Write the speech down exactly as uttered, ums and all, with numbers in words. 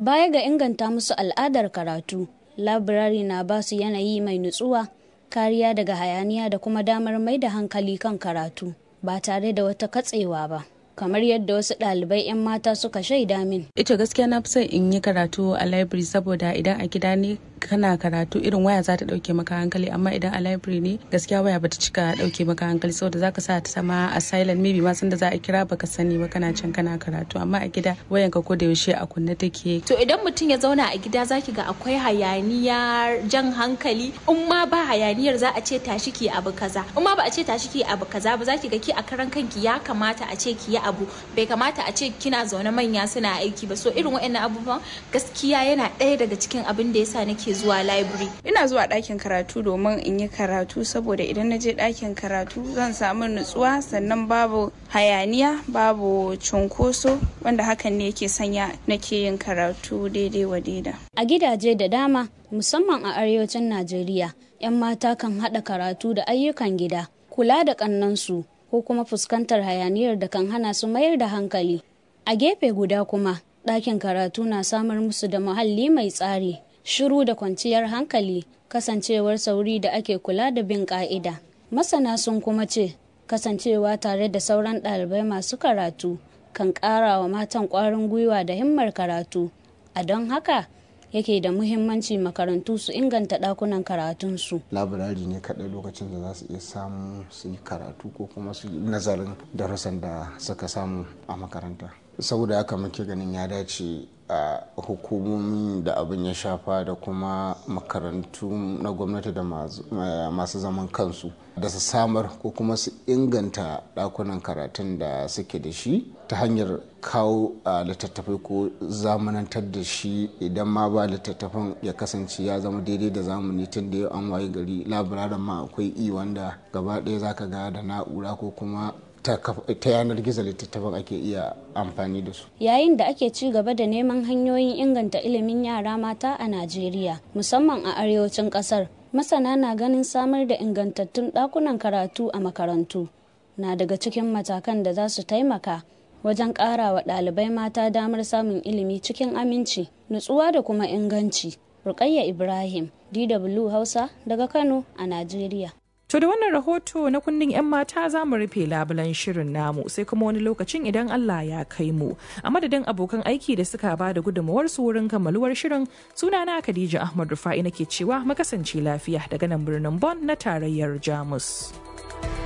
Baya ga inganta musu al'adar karatu, labirari na ba su yanayi mai nutsuwa, kariya daga hayaniya da kuma damar mai da hankali kan karatu ba tare da wata katsewa ba. Kamar yadda wasu ɗalibai 'yan mata suka shaida min. Ita gaskiya na fi son in yi karatu a library saboda idan a gida ne kana karatu irin waya za ta ɗauke maka hankali, amma idan a library ne gaskiya waya bata cika ɗauke maka hankali saboda zaka sa ta sama a silent, maybe ma san da za a kira baka sani ba kana can kana karatu, amma a gida wayan ka ko da yaushe a kunne take. To idan mutum ya zauna a gida zaki ga akwai hayaniya, jan hankali, in ma ba hayaniyar za a ce tashi ki abu kaza, in ma ba a ce tashi ki abu kaza ba zaki ga ki a karan kanki ya kamata a ce ki yi abu, bai kamata a ce kina zaune manya suna aiki ba. So irin waɗannan abubuwan gaskiya yana ɗaya daga cikin abin da yasa nake zuwa library. Ina zuwa ɗakin karatu domin in yi karatu saboda idan na je ɗakin karatu zan samu nutsuwa, sannan babu hayaniya, babu cunkoso, wanda hakan ne yake sanya nake yin karatu daidai wa daida. A gidaje da dama musamman a arewacin Najeriya, 'yan mata kan haɗa karatu da ayyukan gida, kula da ƙannansu ko kuma fuskantar hayaniyar da kan hana su mayar da hankali. A gefe guda kuma, ɗakin karatu na samar musu da muhalli mai tsari, shiru da kwanciyar hankali, kasancewar sauri da ake kula da bin ƙa'ida. Masana sun kuma ce, kasancewa tare da sauran ɗalibai masu karatu kan ƙara wa matan ƙwarin gwiwa da himmar karatu. A don haka, yake da muhimmanci makarantu su inganta ɗakunan karatunsu. Labirari ne kaɗai lokacin da za su iya samu su yi karatu ko kuma su yi nazarin darussan da suka samu a makaranta. Saboda haka muke ganin ya dace a hukumomi da abin ya shafa da kuma makarantu na gwamnati da masu zaman kansu da su samar ko kuma su inganta ɗakunan karatun da suke da shi ta hanyar kawo littattafai ko zamanantar da shi. Idan ma ba littattafan ya kasance ya zama daidai da zamani, tun da yau an waye gari labirarin ma akwai i wanda gaba ɗaya zaka ga da na'ura ko kuma ta yanar gizo littattafan ake iya amfani da su. Yayin da ake ci gaba da neman hanyoyin inganta ilimin yara mata a Najeriya, musamman a arewacin ƙasar, masana na ganin samar da ingantattun ɗakunan karatu a makarantu na daga cikin matakan da za su taimaka wajen ƙara wa ɗalibai mata damar samun ilimi cikin aminci, nutsuwa da kuma inganci. Rukayya Ibrahim, D W Hausa daga Kano a Najeriya. To da wannan rahoto na kundin 'yan mata za mu rufe labulan shirin namu, sai kuma wani lokacin idan Allah ya kai mu. A madadin abokan aiki da suka ba da gudunmawar su wurin kammaluwar shirin, sunana Khadija Ahmad Rufa'i nake cewa makasance lafiya daga nan birnin Bonn na tarayyar Jamus.